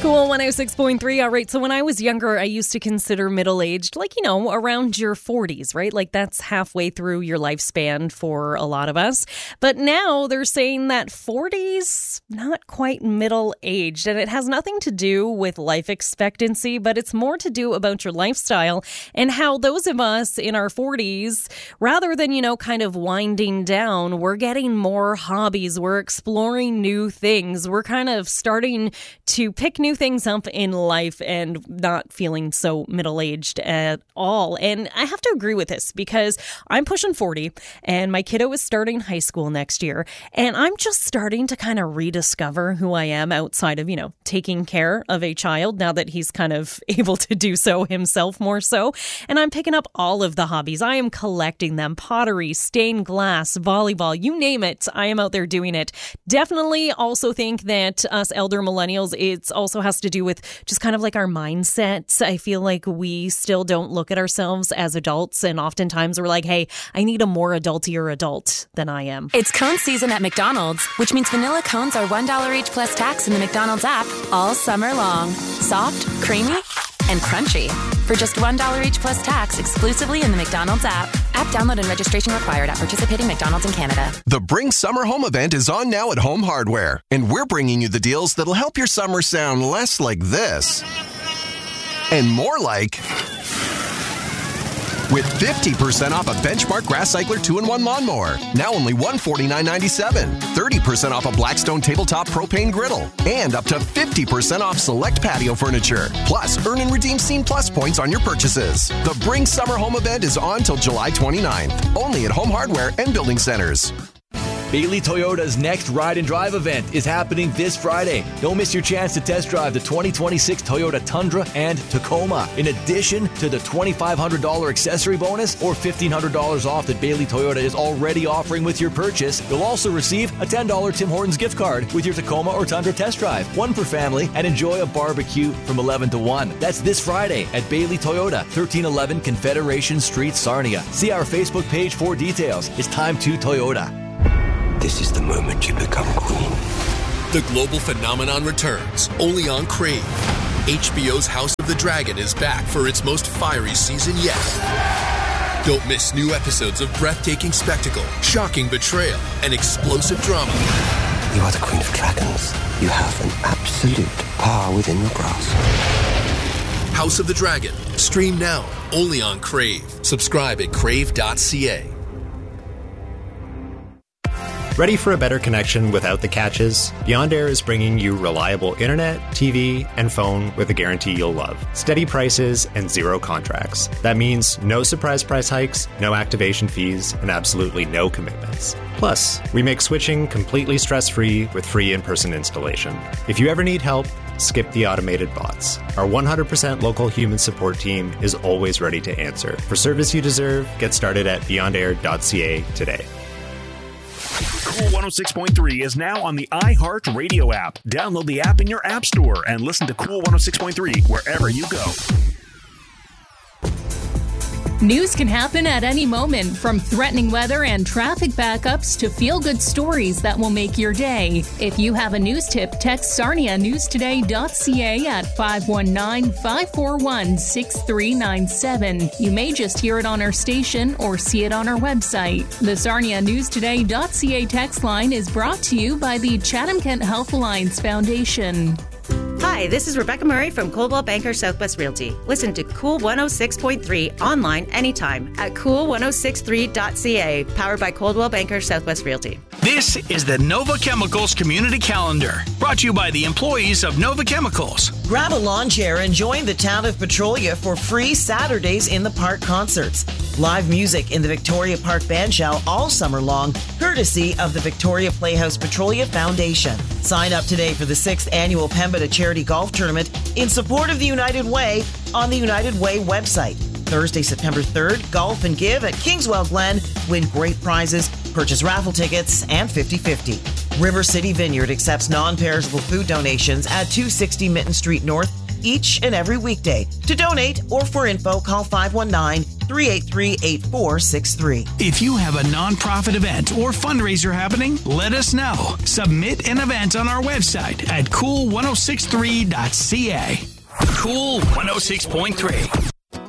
Cool 106.3. All right. So when I was younger, I used to consider middle-aged, like, around your 40s, right? Like that's halfway through your lifespan for a lot of us. But now they're saying that 40s, not quite middle-aged. And it has nothing to do with life expectancy, but it's more to do about your lifestyle and how those of us in our 40s, rather than, kind of winding down, we're getting more hobbies. We're exploring new things. We're kind of starting to pick new things up in life and not feeling so middle-aged at all. And I have to agree with this because I'm pushing 40 and my kiddo is starting high school next year. And I'm just starting to kind of rediscover who I am outside of, taking care of a child now that he's kind of able to do so himself more so. And I'm picking up all of the hobbies. I am collecting them: pottery, stained glass, volleyball, you name it. I am out there doing it. Definitely also think that us elder millennials, it's also has to do with just kind of like our mindsets. I feel like we still don't look at ourselves as adults, and oftentimes we're like, hey, I need a more adultier adult than I am. It's cone season at McDonald's, which means vanilla cones are $1 each plus tax in the McDonald's app all summer long. Soft, creamy, and crunchy. For just $1 each plus tax exclusively in the McDonald's app. App download and registration required at participating McDonald's in Canada. The Bring Summer Home event is on now at Home Hardware, and we're bringing you the deals that'll help your summer sound less like this and more like, with 50% off a Benchmark Grass Cycler 2-in-1 lawnmower, now only $149.97. 30% off a Blackstone Tabletop Propane Griddle, and up to 50% off select patio furniture. Plus, earn and redeem Scene Plus points on your purchases. The Bring Summer Home event is on till July 29th, only at Home Hardware and Building Centers. Bailey Toyota's next Ride and Drive event is happening this Friday. Don't miss your chance to test drive the 2026 Toyota Tundra and Tacoma. In addition to the $2,500 accessory bonus or $1,500 off that Bailey Toyota is already offering with your purchase, you'll also receive a $10 Tim Hortons gift card with your Tacoma or Tundra test drive. One per family, and enjoy a barbecue from 11 to 1. That's this Friday at Bailey Toyota, 1311 Confederation Street, Sarnia. See our Facebook page for details. It's time to Toyota. This is the moment you become queen. The global phenomenon returns, only on Crave. HBO's House of the Dragon is back for its most fiery season yet. Don't miss new episodes of breathtaking spectacle, shocking betrayal, and explosive drama. You are the queen of dragons. You have an absolute power within your grasp. House of the Dragon. Stream now, only on Crave. Subscribe at crave.ca. Ready for a better connection without the catches? Beyond Air is bringing you reliable internet, TV, and phone with a guarantee you'll love. Steady prices and zero contracts. That means no surprise price hikes, no activation fees, and absolutely no commitments. Plus, we make switching completely stress-free with free in-person installation. If you ever need help, skip the automated bots. Our 100% local human support team is always ready to answer. For service you deserve, get started at beyondair.ca today. Cool 106.3 is now on the iHeart Radio app. Download the app in your app store and listen to Cool 106.3 wherever you go. News can happen at any moment, from threatening weather and traffic backups to feel-good stories that will make your day. If you have a news tip, text sarnianewstoday.ca at 519-541-6397. You may just hear it on our station or see it on our website. The sarnianewstoday.ca text line is brought to you by the Chatham-Kent Health Alliance Foundation. Hi, this is Rebecca Murray from Coldwell Banker Southwest Realty. Listen to Cool 106.3 online anytime at cool1063.ca, powered by Coldwell Banker Southwest Realty. This is the Nova Chemicals Community Calendar, brought to you by the employees of Nova Chemicals. Grab a lawn chair and join the town of Petrolia for free Saturdays in the Park concerts. Live music in the Victoria Park Bandshell all summer long, courtesy of the Victoria Playhouse Petrolia Foundation. Sign up today for the 6th annual Pembina Charity Golf Tournament in support of the United Way on the United Way website. Thursday, September 3rd, Golf and Give at Kingswell Glen. Win great prizes, purchase raffle tickets, and 50/50. River City Vineyard accepts non-perishable food donations at 260 Mitten Street North each and every weekday. To donate or for info, call 383-8463. If you have a nonprofit event or fundraiser happening, let us know. Submit an event on our website at cool1063.ca. Cool 106.3.